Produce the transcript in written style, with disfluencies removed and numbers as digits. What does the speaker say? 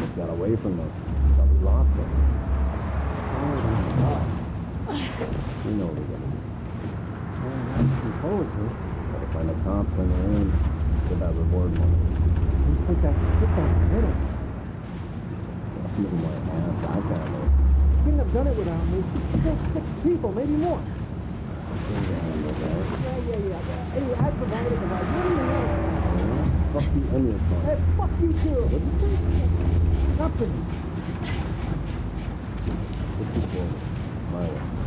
got away from us. But we lost it. We know we're gonna do. Looking forward to it. Gotta find the cops when they're in. Get that reward money. Put that in the middle. Even my ass, I can't live. Couldn't have done it without me. Just 6 people, maybe more. Yeah. Hey, I provided the right. What do you know? Fuck you and your car. Hey, fuck you too. What did you say? Nothing. What's your My way.